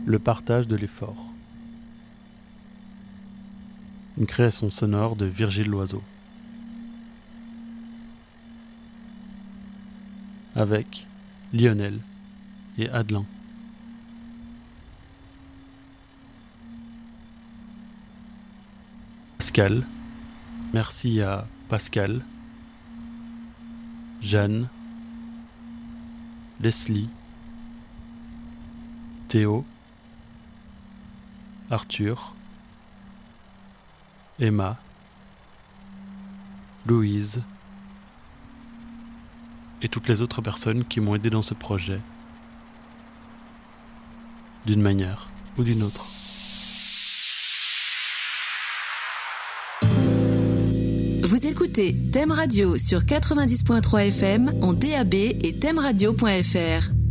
Le partage de l'effort. Une création sonore de Virgile Loiseau. Avec Lionel et Adelin. Pascal. Merci à Pascal, Jeanne, Leslie, Théo, Arthur, Emma, Louise et toutes les autres personnes qui m'ont aidé dans ce projet, d'une manière ou d'une autre. Vous écoutez Thème Radio sur 90.3 FM en DAB et thèmeradio.fr.